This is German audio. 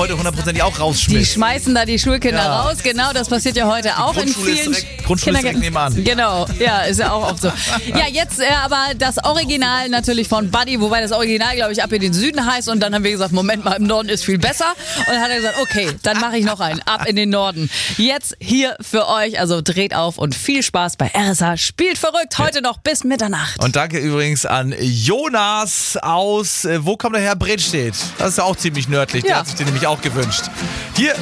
heute hundertprozentig auch Die rausschmiss. schmeißen da die Schulkinder Ja. raus. Genau, das passiert ja heute auch in vielen Grundschule ist direkt nebenan. Genau, ja, ist ja auch oft so. Ja, jetzt aber das Original natürlich von Buddy, wobei das Original, glaube ich, ab in den Süden heißt. Und dann haben wir gesagt, Moment mal, im Norden ist viel besser. Und dann hat er gesagt, okay, dann mache ich noch einen, ab in den Norden. Jetzt hier für euch, also dreht auf und viel Spaß bei RSA Spielt verrückt, heute noch bis Mitternacht. Und danke übrigens an Jonas aus, wo kommt der her? Bredstedt. Das ist ja auch ziemlich nördlich, der Ja. hat sich den nämlich auch gewünscht. Hier